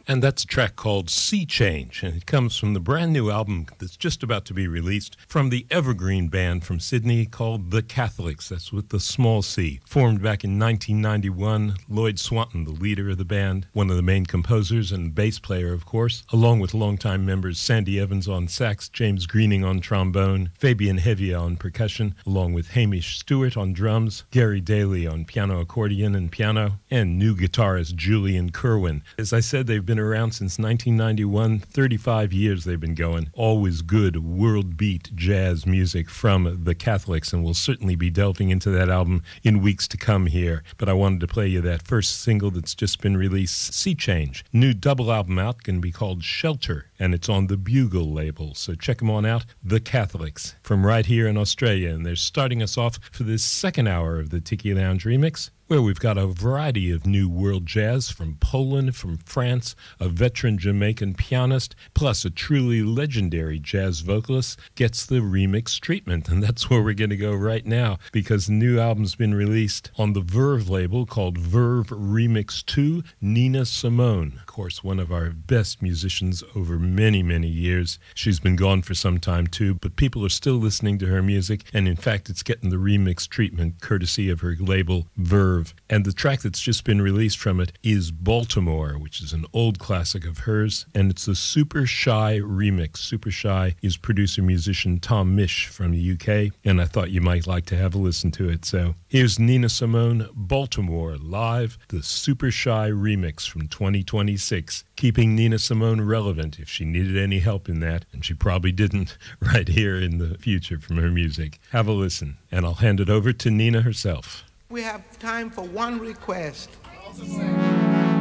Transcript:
And that's a track called Sea Change, and it comes from the brand new album that's just about to be released from the Evergreen Band from Sydney called The Catholics. That's with the small C. Formed back in 1991, Lloyd Swanton, the leader of the band, one of the main composers and bass player, of course, along with longtime members Sandy Evans on sax, James Greening on trombone, Fabian Hevia on percussion, along with Hamish Stewart on drums, Gary Daly on piano, accordion, and piano, and new guitarist Julian Kerwin. As I said, they've been around since 1991. 35 years they've been going. Always good world beat jazz music from the Catholics, and we'll certainly be delving into that album in weeks to come here. But I wanted to play you that first single that's just been released, Sea Change. New double album out, going to be called Shelter, and it's on the Bugle label. So check them on out, The Catholics, from right here in Australia. And they're starting us off for this second hour of the Tiki Lounge Remix, where we've got a variety of new world jazz from Poland, from France, a veteran Jamaican pianist, plus a truly legendary jazz vocalist gets the remix treatment. And that's where we're going to go right now, because the new album's been released on the Verve label called Verve Remix 2, Nina Simone. Of course, one of our best musicians over many, many years. She's been gone for some time too, but people are still listening to her music, and in fact, it's getting the remix treatment courtesy of her label Verve. And the track that's just been released from it is Baltimore, which is an old classic of hers, and it's the Super Shy remix. Super Shy is producer-musician Tom Misch from the UK, and I thought you might like to have a listen to it. So here's Nina Simone, Baltimore, live, the Super Shy remix from 2026, keeping Nina Simone relevant if she needed any help in that, and she probably didn't right here in the future from her music. Have a listen, and I'll hand it over to Nina herself. We have time for one request.